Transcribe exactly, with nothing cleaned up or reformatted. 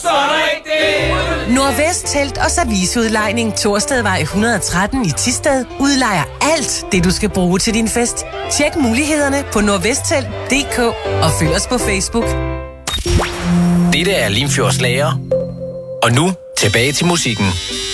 Så er der ikke det. Nordvest Telt og Serviceudlejning Torstedvej et hundrede og tretten i Thisted udlejer alt det, du skal bruge til din fest. Tjek mulighederne på nordvesttelt punktum d k og følg os på Facebook. Dette er Limfjords Lager. Og nu tilbage til musikken.